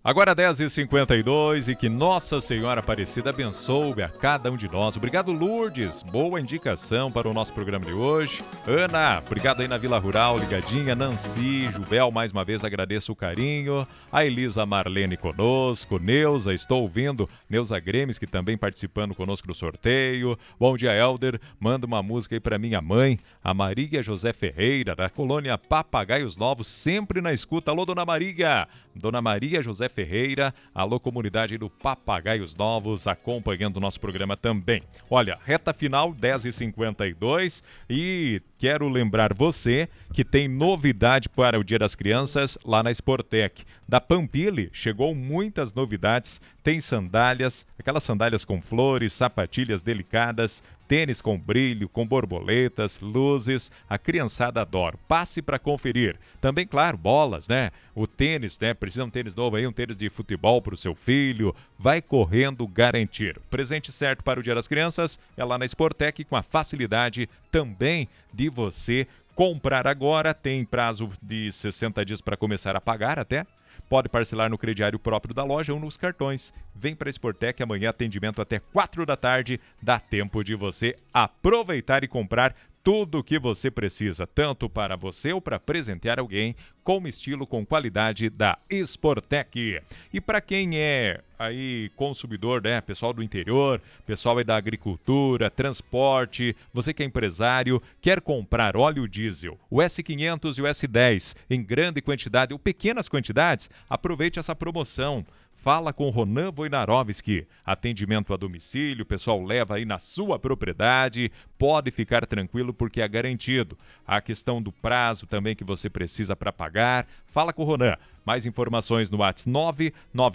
Agora 10h52 e que Nossa Senhora Aparecida abençoe a cada um de nós. Obrigado, Lourdes. Boa indicação para o nosso programa de hoje. Ana, obrigado aí na Vila Rural, ligadinha. Nancy, Jubel, mais uma vez agradeço o carinho. A Elisa Marlene conosco. Neuza, estou ouvindo. Neuza Gremes, que também participando conosco do sorteio. Bom dia, Helder. Manda uma música aí para minha mãe, a Maria José Ferreira, da colônia Papagaios Novos, sempre na escuta. Alô, Dona Maria. Dona Maria José Ferreira, alô comunidade do Papagaios Novos, acompanhando o nosso programa também. Olha, reta final, 10h52 e quero lembrar você que tem novidade para o Dia das Crianças lá na Sportec. Da Pampili chegou muitas novidades, tem sandálias, aquelas sandálias com flores, sapatilhas delicadas, tênis com brilho, com borboletas, luzes, a criançada adora. Passe para conferir. Também, claro, bolas, né? O tênis, né? Precisa um tênis novo aí, um tênis de futebol para o seu filho. Vai correndo garantir. Presente certo para o Dia das Crianças é lá na Sportec, com a facilidade também de você comprar agora. Tem prazo de 60 dias para começar a pagar até. Pode parcelar no crediário próprio da loja ou nos cartões. Vem para a Sportec, amanhã atendimento até 4 da tarde. Dá tempo de você aproveitar e comprar tudo o que você precisa, tanto para você ou para presentear alguém, com estilo, com qualidade da Sportec. E para quem é aí consumidor, né, pessoal do interior, pessoal aí da agricultura, transporte, você que é empresário, quer comprar óleo diesel, o S500 e o S10 em grande quantidade ou pequenas quantidades, aproveite essa promoção. Fala com Ronan Wojnarowski, atendimento a domicílio, o pessoal leva aí na sua propriedade, pode ficar tranquilo porque é garantido. A questão do prazo também que você precisa para pagar, fala com o Ronan. Mais informações no WhatsApp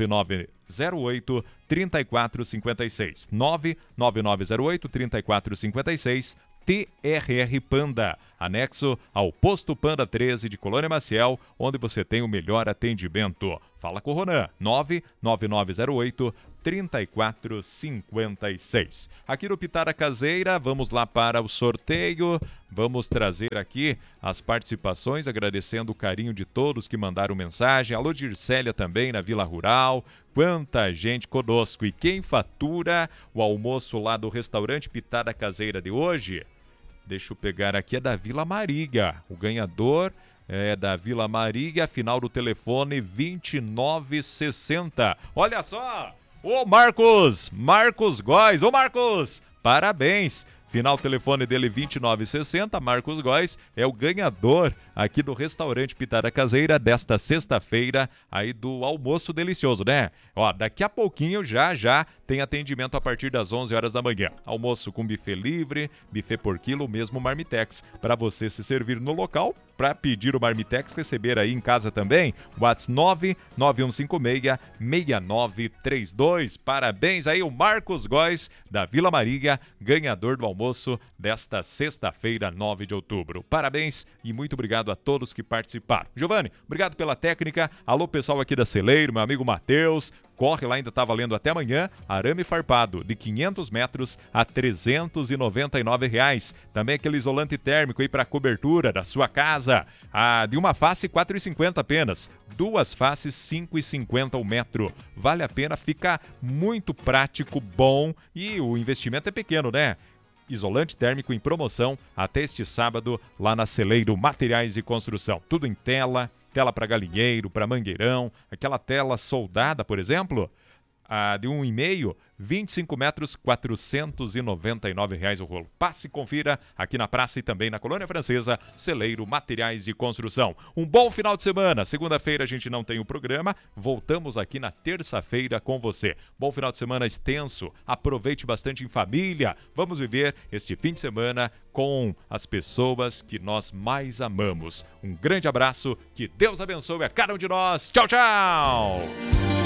99908-3456, 99908-3456, TRR Panda, anexo ao Posto Panda 13 de Colônia Maciel, onde você tem o melhor atendimento. Fala com o Ronan, 99908-3456. Aqui no Pitada Caseira, vamos lá para o sorteio. Vamos trazer aqui as participações, agradecendo o carinho de todos que mandaram mensagem. Alô, Dircélia também na Vila Rural. Quanta gente conosco. E quem fatura o almoço lá do restaurante Pitada Caseira de hoje? Deixa eu pegar aqui, é da Vila Maria. O ganhador é da Vila Maria, final do telefone 2960. Olha só! Ô Marcos Góes. Ô Marcos, parabéns! Final telefone dele 2960, Marcos Góes é o ganhador aqui do restaurante Pitada Caseira desta sexta-feira aí do almoço delicioso, né? Ó, daqui a pouquinho já tem atendimento a partir das 11 horas da manhã. Almoço com buffet livre, buffet por quilo, mesmo Marmitex. Para você se servir no local, para pedir o Marmitex, receber aí em casa também, WhatsApp 99156-6932. Parabéns aí o Marcos Góes da Vila Maria, ganhador do almoço desta sexta-feira, 9 de outubro. Parabéns e muito obrigado a todos que participaram. Giovanni, obrigado pela técnica. Alô, pessoal aqui da Celeiro, meu amigo Matheus. Corre lá, ainda está valendo até amanhã. Arame farpado de 500 metros a R$ 399. Também aquele isolante térmico aí para cobertura da sua casa. De uma face, R$ 4,50 apenas. Duas faces, R$ 5,50 o metro. Vale a pena, fica muito prático, bom e o investimento é pequeno, né? Isolante térmico em promoção até este sábado lá na Celeiro Materiais de Construção. Tudo em tela para galinheiro, para mangueirão, aquela tela soldada, por exemplo, de 1,5, 25 metros, R$ 499 o rolo. Passe e confira aqui na praça e também na Colônia Francesa, Celeiro Materiais de Construção. Um bom final de semana. Segunda-feira a gente não tem o programa, voltamos aqui na terça-feira com você. Bom final de semana extenso, aproveite bastante em família. Vamos viver este fim de semana com as pessoas que nós mais amamos. Um grande abraço, que Deus abençoe a cada um de nós. Tchau, tchau!